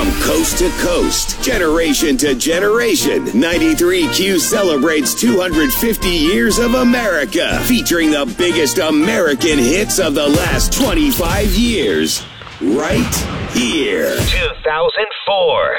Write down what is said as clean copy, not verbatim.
From coast to coast, generation to generation, 93Q celebrates 250 years of America, featuring the biggest American hits of the last 25 years. Right here. 2004.